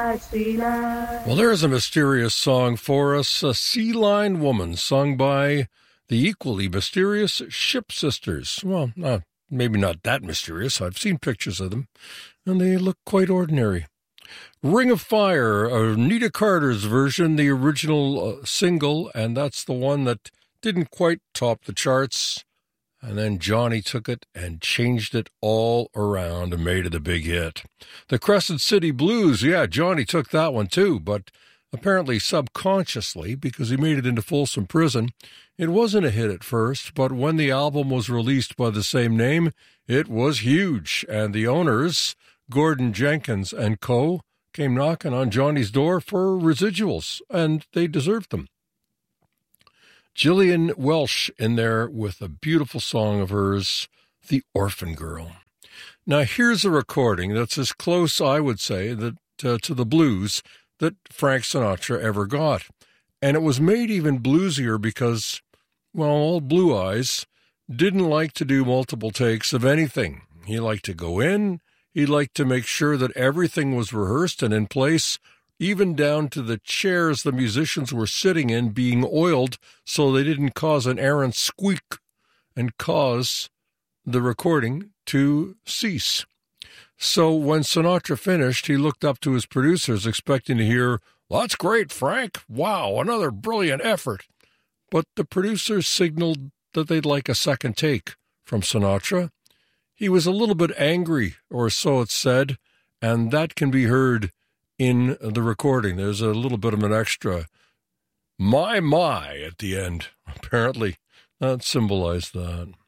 Well, there's a mysterious song for us, a Sea Line Woman, sung by the equally mysterious Ship Sisters. Well, maybe not that mysterious. I've seen pictures of them, and they look quite ordinary. Ring of Fire, Anita Carter's version, the original single, and that's the one that didn't quite top the charts. And then Johnny took it and changed it all around and made it a big hit. The Crescent City Blues, yeah, Johnny took that one too, but apparently subconsciously, because he made it into Folsom Prison. It wasn't a hit at first, but when the album was released by the same name, it was huge. And the owners, Gordon Jenkins and co., came knocking on Johnny's door for residuals, and they deserved them. Gillian Welsh in there with a beautiful song of hers, The Orphan Girl. Now, here's a recording that's as close, I would say, to the blues that Frank Sinatra ever got. And it was made even bluesier because, well, old Blue Eyes didn't like to do multiple takes of anything. He liked to go in, he liked to make sure that everything was rehearsed and in place, even down to the chairs the musicians were sitting in being oiled so they didn't cause an errant squeak and cause the recording to cease. So when Sinatra finished, he looked up to his producers expecting to hear, "That's great, Frank. Wow, another brilliant effort." But the producers signaled that they'd like a second take from Sinatra. He was a little bit angry, or so it's said, and that can be heard in the recording. There's a little bit of an extra my at the end. Apparently, that symbolized that.